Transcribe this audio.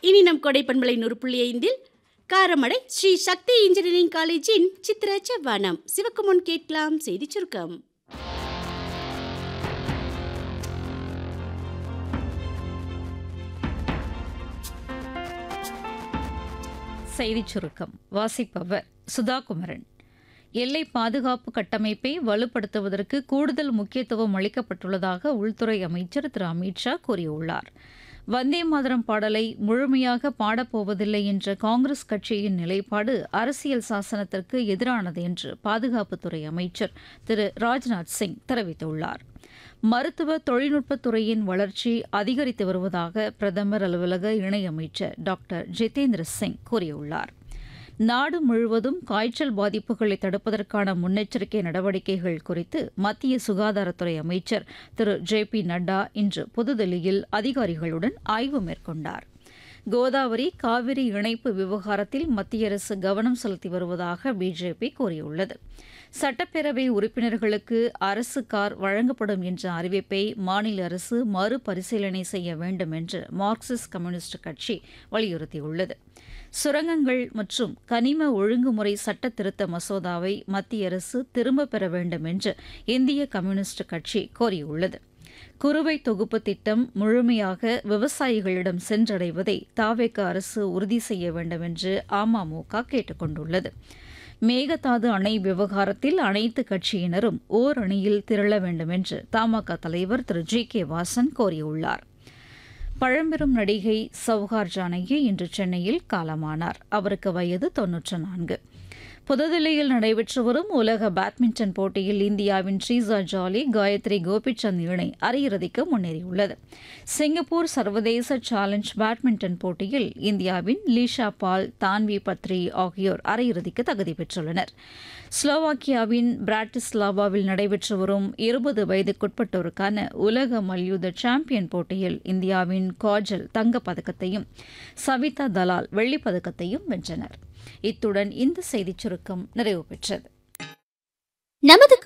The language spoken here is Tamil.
இனி நம் கொடை பண்பலை 100.5 காரமடை ஸ்ரீ சக்தி இன்ஜினியரிங் காலேஜின் சித்திர செவ்வானம். சிவக்கு முன் கேட்கலாம் செய்தி சுருக்கம். செய்திச் சுருக்கம் வாசிப்பவர் சுதாகுமரன். எல்லை பாதுகாப்பு கட்டமைப்பை வலுப்படுத்துவதற்கு கூடுதல் முக்கியத்துவம் அளிக்கப்பட்டுள்ளதாக உள்துறை அமைச்சர் திரு அமித்ஷா கூறியுள்ளார். வந்தே மாதரம் பாடலை முழுமையாக பாடப்போவதில்லை என்ற காங்கிரஸ் கட்சியின் நிலைப்பாடு அரசியல் சாசனத்திற்கு எதிரானது என்று பாதுகாப்புத்துறை அமைச்சர் திரு ராஜ்நாத் சிங் தெரிவித்துள்ளார். மருத்துவ தொழில்நுட்பத்துறையின் வளர்ச்சி அதிகரித்து வருவதாக பிரதமர் அலுவலக இணையமைச்சர் டாக்டர் ஜிதேந்திர சிங் கூறியுள்ளார். நாடு முழுவதும் காய்ச்சல் பாதிப்புகளை தடுப்பதற்கான முன்னெச்சரிக்கை நடவடிக்கைகள் குறித்து மத்திய சுகாதாரத்துறை அமைச்சர் திரு ஜே.பி. நட்டா இன்று புதுதில்லியில் அதிகாரிகளுடன் ஆய்வு மேற்கொண்டார். கோதாவரி காவிரி இணைப்பு விவகாரத்தில் மத்திய அரசு கவனம் செலுத்தி வருவதாக பிஜேபி கூறியுள்ளது. சட்டப்பேரவை உறுப்பினர்களுக்கு அரசு கார் வழங்கப்படும் என்ற அறிவிப்பை மாநில அரசு மறுபரிசீலனை செய்ய வேண்டும் என்று மார்க்சிஸ்ட் கம்யூனிஸ்ட் கட்சி வலியுறுத்தியுள்ளது. சுரங்கங்கள் மற்றும் கனிம ஒழுங்குமுறை சட்ட திருத்த மசோதாவை மத்திய அரசு திரும்பப் பெற வேண்டும் என்று இந்திய கம்யூனிஸ்ட் கட்சி கோரியுள்ளது. குறுவை தொகுப்பு திட்டம் முழுமையாக விவசாயிகளிடம் சென்றடைவதை தாவேக அரசு உறுதி செய்ய வேண்டும் என்று அமமுக கேட்டுக் கொண்டுள்ளது. மேகதாது அணை விவகாரத்தில் அனைத்து கட்சியினரும் ஓர் அணியில் திரள வேண்டும் என்று தமாக தலைவர் திரு ஜி.கே. வாசன் கோரியுள்ளார். பழம்பெரும் நடிகை சவுகார் ஜானகி இன்று சென்னையில் காலமானார். அவருக்கு வயது 94. புதுதில்லியில் நடைபெற்று வரும் உலக பேட்மிண்டன் போட்டியில் இந்தியாவின் ஸ்ரீசா ஜாலி, காயத்ரி கோபிச்சந்த் இணை அரையிறுதிக்கு முன்னேறியுள்ளது. சிங்கப்பூர் சர்வதேச சேலஞ்ச் பேட்மிண்டன் போட்டியில் இந்தியாவின் லீஷா பால், தான்வி பத்ரி ஆகியோர் அரையிறுதிக்கு தகுதி பெற்றுள்ளனர். ஸ்லோவாக்கியாவின் பிராட்டிஸ்லாவாவில் நடைபெற்று வரும் 20 வயதுக்குட்பட்டோருக்கான உலக மல்யுத்த சாம்பியன் போட்டியில் இந்தியாவின் காஜல் தங்கப்பதக்கத்தையும் சவிதா தலால் வெள்ளிப்பதக்கத்தையும் வென்றனர். இத்துடன் இந்த செய்திச் சுருக்கம் நிறைவு பெற்றது. நமது